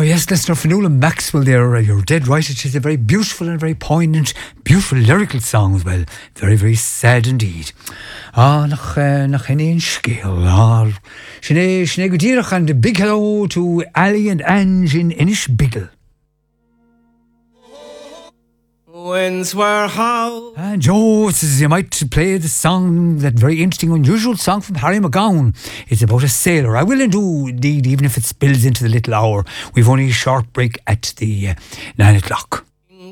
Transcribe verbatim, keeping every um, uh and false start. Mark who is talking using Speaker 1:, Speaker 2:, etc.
Speaker 1: yes, listener, Fionnuala Maxwell there, uh, you're dead right. It is a very beautiful and very poignant, beautiful lyrical song as well. Very, very sad indeed. Ah, nach uh, nach henny scale. Ah, Sinead Sinead Gudírach, and a big hello to Ali and Ange in Inishbiggle.
Speaker 2: Winds were howling.
Speaker 1: And Joe says you might play the song, that very interesting, unusual song from Harry McGowan. It's about a sailor. I will indeed, even if it spills into the little hour. We've only a short break at the uh, nine o'clock.